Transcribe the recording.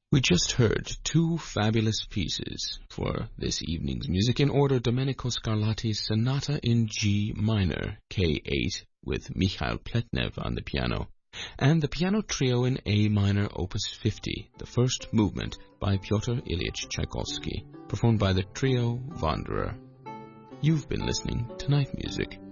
We just heard two fabulous pieces for this evening's music. In order, Domenico Scarlatti's Sonata in G minor, K8, with Mikhail Pletnev on the piano, and the piano trio in A minor, opus 50, the first movement by Pyotr Ilyich Tchaikovsky, performed by the trio Wanderer. You've been listening to Night Music.